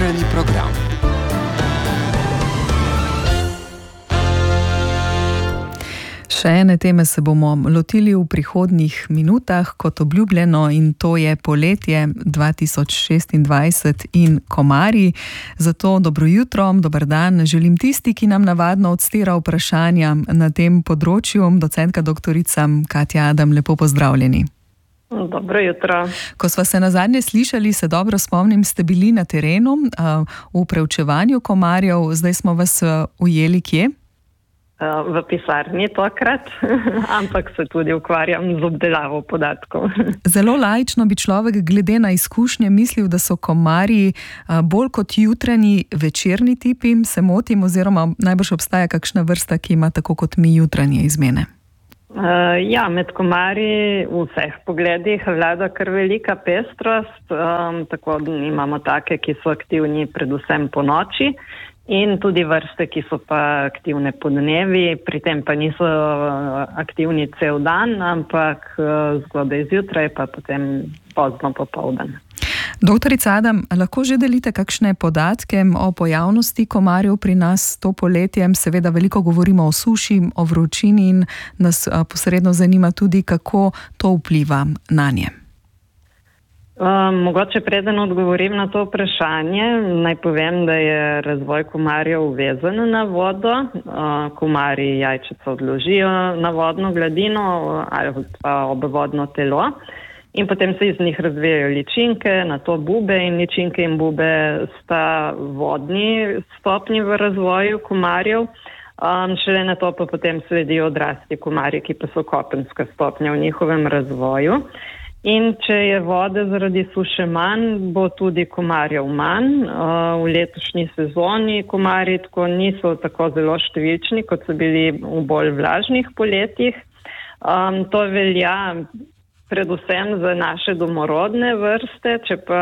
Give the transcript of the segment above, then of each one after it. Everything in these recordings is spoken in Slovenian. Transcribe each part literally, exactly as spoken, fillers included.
Jutranji program. Še ene teme se bomo lotili v prihodnjih minutah, kot obljubljeno, in to je poletje dva tisoč šestindvajset in komarji. Zato dobro jutro, dober dan želim tisti, ki nam navadno odstira vprašanja na tem področju. Docentka doktorica Katja Adam, lepo pozdravljeni. Dobro jutro. Ko sva se nazadnje slišali, se dobro spomnim, ste bili na terenu v preučevanju komarjev, zdaj smo vas ujeli kje? V pisarni tokrat, ampak se tudi ukvarjam z obdelavo podatkov. Zelo laično bi človek glede na izkušnje mislil, da so komarji bolj kot jutranji večerni tipi. Se motim, oziroma najbrž obstaja kakšna vrsta, ki ima tako kot mi jutranje izmene? Uh, ja, med komarji v vseh pogledih vlada kar velika pestrost, um, tako da imamo take, ki so aktivni predvsem po noči, in tudi vrste, ki so pa aktivne po dnevi, pri tem pa niso aktivni cel dan, ampak zgodaj zjutraj, pa potem pozno popoldan. Doktorica Adam, lahko že delite kakšne podatke o pojavnosti komarjev pri nas to poletje? Seveda veliko govorimo o suši, o vročini in nas posredno zanima tudi, kako to vpliva nanje. Um, mogoče preden odgovorim na to vprašanje, naj povem, da je razvoj komarjev vezan na vodo. Uh, komarji jajčica odložijo na vodno gladino ali pa obvodno telo in potem se iz njih razvijajo ličinke, nato bube, in ličinke in bube sta vodni stopnji v razvoju komarjev. Um, šele na to pa potem sledijo odrasli komarji, ki pa so kopenska stopnja v njihovem razvoju. In če je vode zaradi suše manj, bo tudi komarjev manj. V letošnji sezoni komarji tako niso tako zelo številčni, kot so bili v bolj vlažnih poletjih. Um, to velja predvsem za naše domorodne vrste. Če pa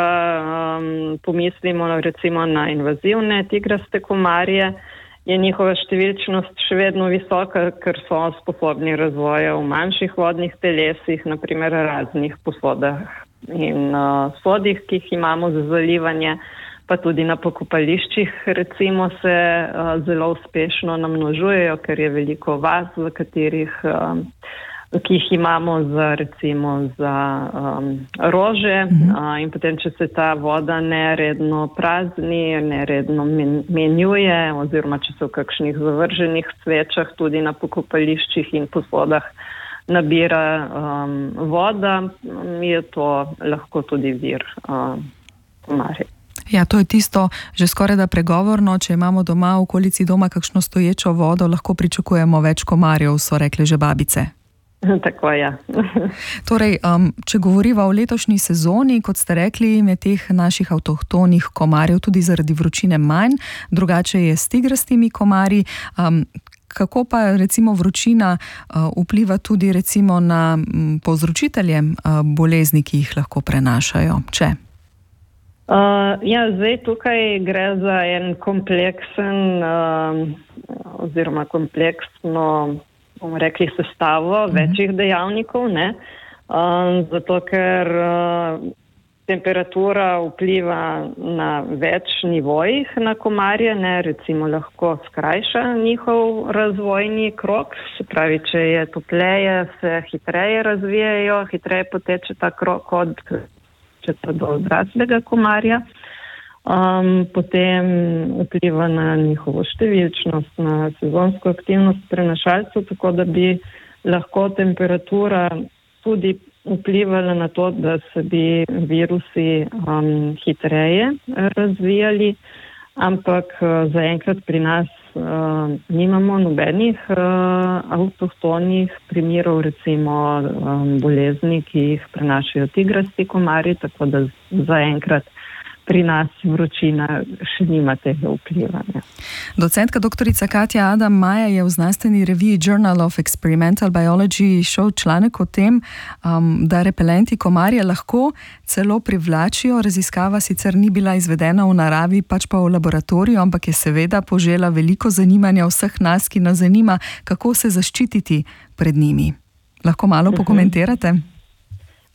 um, pomislimo recimo na invazivne tigraste komarje, je njihova številčnost še vedno visoka, ker so sposobni razvoja v manjših vodnih telesih, naprimer raznih posodah in uh, sodih, ki jih imamo za zalivanje, pa tudi na pokopališčih recimo se uh, zelo uspešno namnožujejo, ker je veliko vas, v katerih um, ki jih imamo za recimo za um, rože, mm-hmm. uh, in potem, če se ta voda neredno prazni, neredno men- menjuje, oziroma če se v kakšnih zavrženih svečah tudi na pokopališčih in posodah nabira um, voda, je to lahko tudi vir uh, komarjev. Ja, to je tisto že skoraj da pregovorno, če imamo doma v okolici doma kakšno stoječo vodo, lahko pričakujemo več komarjev, so rekle že babice. Tako je. Torej, um, če govoriva o letošnji sezoni, kot ste rekli, je teh naših avtohtonih komarjev tudi zaradi vročine manj, drugače je s tigrastimi komarji. Um, kako pa recimo vročina uh, vpliva tudi recimo na um, povzročitelje uh, bolezni, ki jih lahko prenašajo? Če? Uh, ja, zdaj tukaj gre za en kompleksen uh, oziroma kompleksno bomo rekli sestavo uh-huh. večjih dejavnikov, ne? Um, zato ker uh, temperatura vpliva na več nivojih na komarje, ne? Recimo lahko skrajša njihov razvojni krog, se pravi, če je topleje, se hitreje razvijajo, hitreje poteče ta krog od če to do odraslega komarja. Um, potem vpliva na njihovo številčnost, na sezonsko aktivnost prenašalcev, tako da bi lahko temperatura tudi vplivala na to, da se bi virusi um, hitreje razvijali, ampak uh, zaenkrat pri nas uh, nimamo nobenih uh, avtohtonih primerov, recimo um, bolezni, ki jih prenašajo tigrasti komarji, tako da zaenkrat pri nas vročina še nima tega vplivanja. Docentka doktorica Katja Adam maja je v znanstveni reviji Journal of Experimental Biology šel članek o tem, um, da repelenti komarje lahko celo privlačijo. Raziskava sicer ni bila izvedena v naravi, pač pa v laboratoriju, ampak je seveda požela veliko zanimanja vseh nas, ki nas zanima, kako se zaščititi pred njimi. Lahko malo pokomentirate?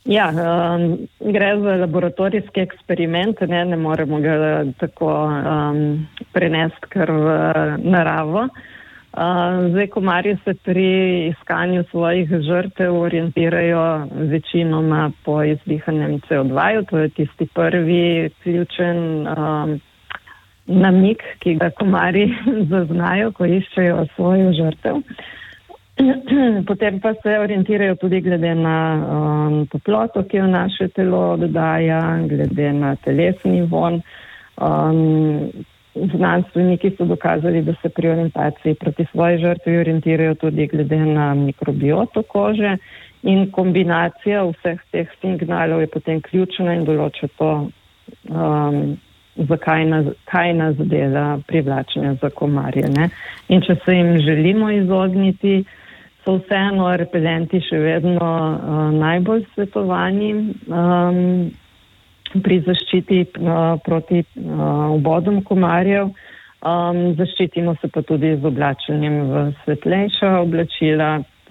Ja, um, gre za laboratorijski eksperiment, ne, ne moremo ga tako um, prenesti kar v naravo. Uh, zdaj, komarji se pri iskanju svojih žrtev orientirajo večinoma po izdihanem C O dva, to je tisti prvi ključen um, namig, ki ga komarji zaznajo, ko iščejo svojo žrtev. Potem pa se orientirajo tudi glede na um, toploto, ki jo naše telo oddaja, glede na telesni von. Um, znanstveniki so dokazali, da se pri orientaciji proti svoji žrtvi orientirajo tudi glede na mikrobioto kože in kombinacija vseh teh signalov je potem ključna in določa to, um, zakaj nas, kaj nas dela privlačne za komarje. Ne? In če se jim želimo izogniti, so vseeno repelenti še vedno uh, najbolj svetovani um, pri zaščiti uh, proti uh, obodom komarjev. Um, zaščitimo se pa tudi z oblačenjem v svetlejša oblačila,